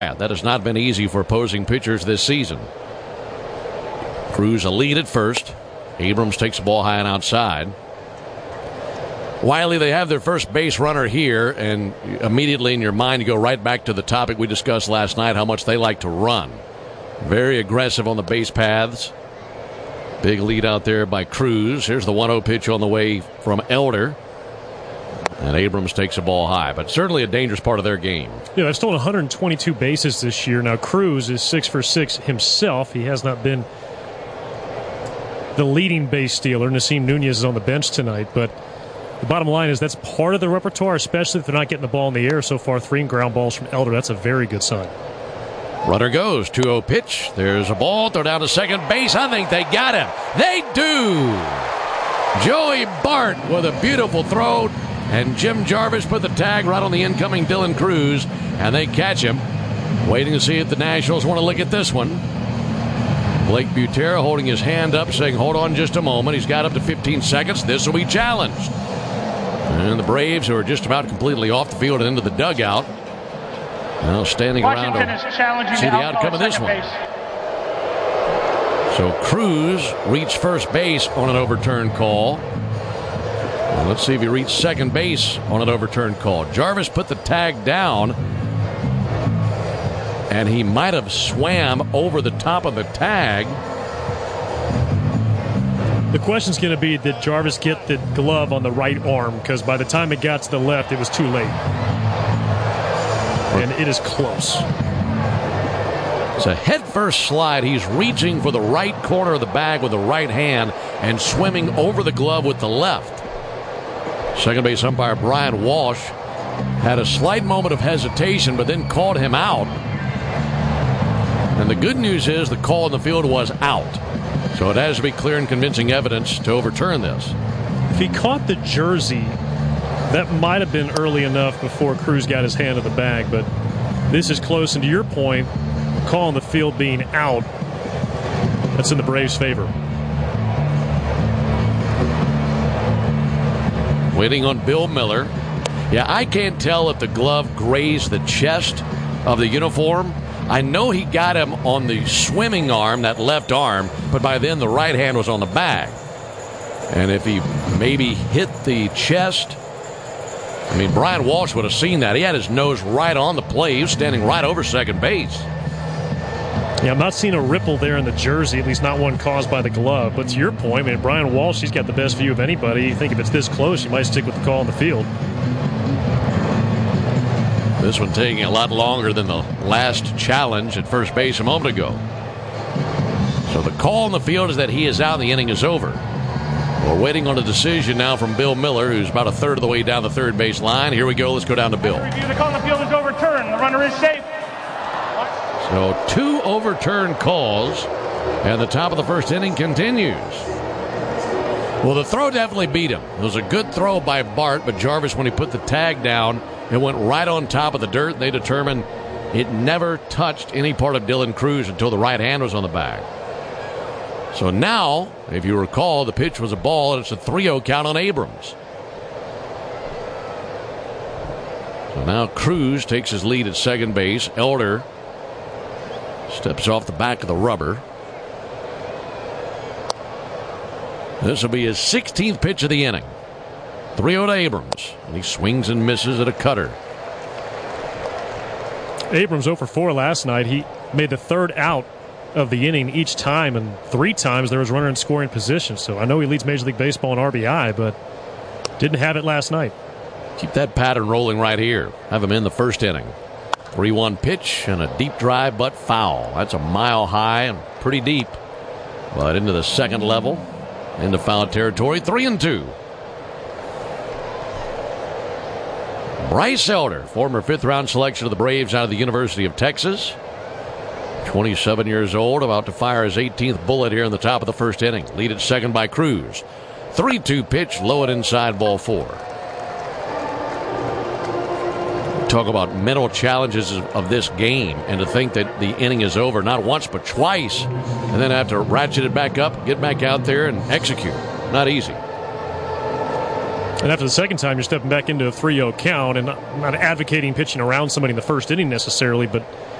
That has not been easy for opposing pitchers this season. Cruz a lead at first. Abrams takes the ball high and outside. Wiley, they have their first base runner here, and immediately in your mind you go right back to the topic we discussed last night, how much they like to run. Very aggressive on the base paths. Big lead out there by Cruz. Here's the 1-0 pitch on the way from Elder. And Abrams takes the ball high, but certainly a dangerous part of their game. Yeah, they've stolen 122 bases this year. Now, Cruz is 6 for 6 himself. He has not been the leading base stealer. Nasim Nunez is on the bench tonight, but the bottom line is that's part of the repertoire, especially if they're not getting the ball in the air so far. 3 ground balls from Elder. That's a very good sign. Runner goes. 2-0 pitch. There's a ball. Throw down to second base. I think they got him. They do. Joey Bart with a beautiful throw. And Jim Jarvis put the tag right on the incoming Dylan Cruz. And they catch him. Waiting to see if the Nationals want to look at this one. Blake Butera holding his hand up, saying, hold on just a moment. He's got up to 15 seconds. This will be challenged. And the Braves, who are just about completely off the field and into the dugout, now standing Washington around to see the outcome of this one. Base. So Cruz reached first base on an overturned call. And let's see if he reached second base on an overturned call. Jarvis put the tag down, and he might have swam over the top of the tag. The question's going to be, did Jarvis get the glove on the right arm? Because by the time it got to the left, it was too late. And it is close. It's a head-first slide. He's reaching for the right corner of the bag with the right hand and swimming over the glove with the left. Second base umpire Brian Walsh had a slight moment of hesitation, but then called him out. And the good news is the call in the field was out. So it has to be clear and convincing evidence to overturn this. If he caught the jersey, that might have been early enough before Cruz got his hand in the bag, but this is close. And to your point, the call on the field being out, that's in the Braves' favor. Waiting on Bill Miller. Yeah, I can't tell if the glove grazed the chest of the uniform. I know he got him on the swimming arm, that left arm, but by then the right hand was on the bag. And if he maybe hit the chest, I mean, Brian Walsh would have seen that. He had his nose right on the plate. He was standing right over second base. Yeah, I'm not seeing a ripple there in the jersey, at least not one caused by the glove. But to your point, I mean, Brian Walsh, he's got the best view of anybody. You think if it's this close, you might stick with the call on the field. This one taking a lot longer than the last challenge at first base a moment ago. So the call on the field is that he is out and the inning is over. We're waiting on a decision now from Bill Miller, who's about a third of the way down the third base line. Here we go. Let's go down to Bill. The call on the field is overturned. The runner is safe. So 2 overturned calls, and the top of the first inning continues. Well, the throw definitely beat him. It was a good throw by Bart, but Jarvis, when he put the tag down, it went right on top of the dirt. They determined it never touched any part of Dylan Cruz until the right hand was on the bag. So now, if you recall, the pitch was a ball, and it's a 3-0 count on Abrams. So now Cruz takes his lead at second base. Elder steps off the back of the rubber. This will be his 16th pitch of the inning. 3-0 to Abrams. And he swings and misses at a cutter. Abrams 0 for 4 last night. He made the third out of the inning each time, and 3 times there was runner in scoring position. So I know he leads Major League Baseball in RBI, but didn't have it last night. Keep that pattern rolling right here. Have him in the first inning. 3-1 pitch and a deep drive, but foul. That's a mile high and pretty deep. But into the second level, into foul territory. 3-2. Bryce Elder, former 5th-round selection of the Braves out of the University of Texas. 27 years old, about to fire his 18th bullet here in the top of the first inning. Lead at second by Cruz. 3-2 pitch, low and inside, ball 4. Talk about mental challenges of this game, and to think that the inning is over not once but twice, and then have to ratchet it back up, get back out there and execute. Not easy. And after the second time, you're stepping back into a 3-0 count, and I'm not advocating pitching around somebody in the first inning necessarily, but